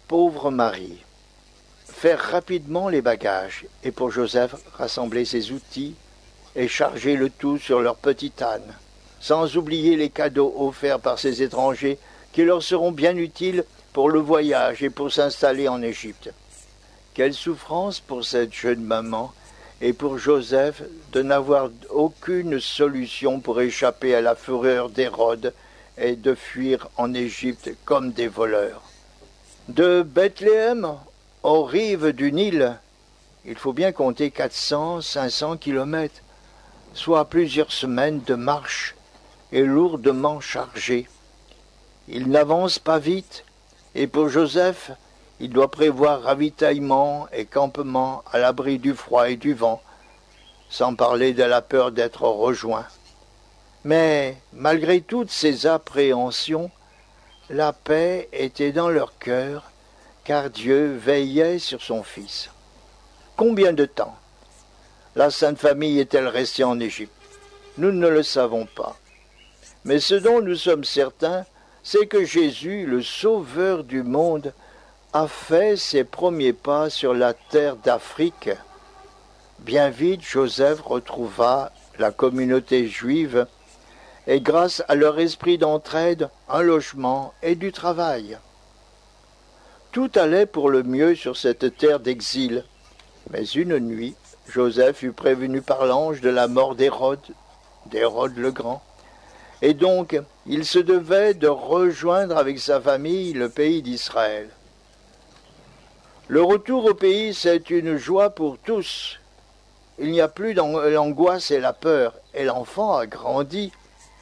Pauvre Marie. Faire rapidement les bagages et pour Joseph rassembler ses outils et charger le tout sur leur petit âne, sans oublier les cadeaux offerts par ces étrangers qui leur seront bien utiles pour le voyage et pour s'installer en Égypte. Quelle souffrance pour cette jeune maman et pour Joseph de n'avoir aucune solution pour échapper à la fureur d'Hérode et de fuir en Égypte comme des voleurs. De Bethléem aux rives du Nil, il faut bien compter 400-500 kilomètres, soit plusieurs semaines de marche et lourdement chargés. Il n'avance pas vite, et pour Joseph, il doit prévoir ravitaillement et campement à l'abri du froid et du vent, sans parler de la peur d'être rejoint. Mais, malgré toutes ces appréhensions, la paix était dans leur cœur, car Dieu veillait sur son Fils. Combien de temps la Sainte Famille est-elle restée en Égypte? Nous ne le savons pas. Mais ce dont nous sommes certains, c'est que Jésus, le Sauveur du monde, a fait ses premiers pas sur la terre d'Afrique. Bien vite, Joseph retrouva la communauté juive et grâce à leur esprit d'entraide, un logement et du travail. Tout allait pour le mieux sur cette terre d'exil. Mais une nuit, Joseph fut prévenu par l'ange de la mort d'Hérode le Grand. Et donc, il se devait de rejoindre avec sa famille le pays d'Israël. Le retour au pays, c'est une joie pour tous. Il n'y a plus l'angoisse et la peur, et l'enfant a grandi.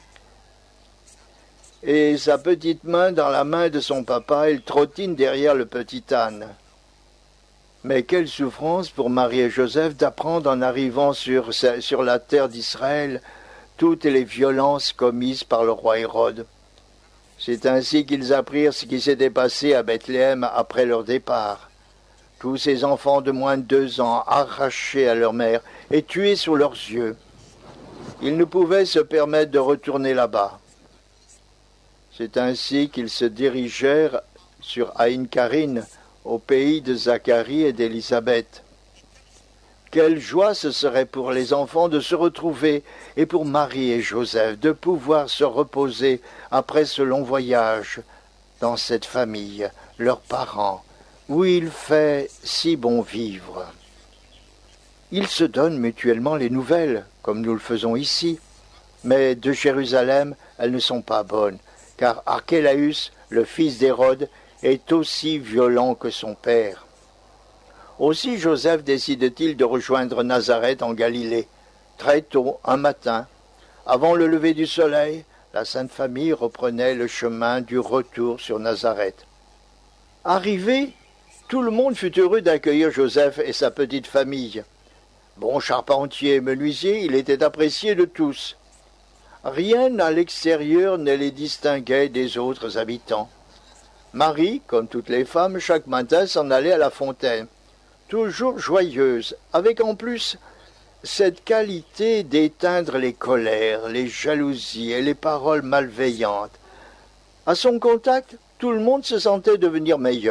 Et sa petite main dans la main de son papa, il trottine derrière le petit âne. Mais quelle souffrance pour Marie et Joseph d'apprendre en arrivant sur la terre d'Israël toutes les violences commises par le roi Hérode. C'est ainsi qu'ils apprirent ce qui s'était passé à Bethléem après leur départ. Tous ces enfants de moins de 2 ans arrachés à leur mère et tués sous leurs yeux. Ils ne pouvaient se permettre de retourner là-bas. C'est ainsi qu'ils se dirigèrent sur Aïn Karine, au pays de Zacharie et d'Élisabeth. Quelle joie ce serait pour les enfants de se retrouver et pour Marie et Joseph de pouvoir se reposer après ce long voyage dans cette famille, leurs parents, où il fait si bon vivre. Ils se donnent mutuellement les nouvelles, comme nous le faisons ici, mais de Jérusalem, elles ne sont pas bonnes, car Archélaüs, le fils d'Hérode, est aussi violent que son père. Aussi Joseph décide-t-il de rejoindre Nazareth en Galilée. Très tôt, un matin, avant le lever du soleil, la Sainte Famille reprenait le chemin du retour sur Nazareth. Arrivé, tout le monde fut heureux d'accueillir Joseph et sa petite famille. Bon charpentier et menuisier, il était apprécié de tous. Rien à l'extérieur ne les distinguait des autres habitants. Marie, comme toutes les femmes, chaque matin s'en allait à la fontaine, toujours joyeuse, avec en plus cette qualité d'éteindre les colères, les jalousies et les paroles malveillantes. À son contact, tout le monde se sentait devenir meilleur.